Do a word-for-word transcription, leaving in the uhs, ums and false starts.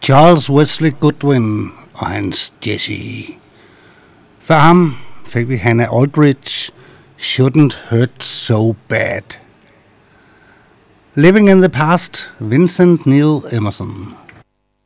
Charles Wesley Goodwin og hans Jessie. Før ham fik vi Hannah Aldridge, Shouldn't Hurt So Bad. Living in the Past, Vincent Neil Emerson.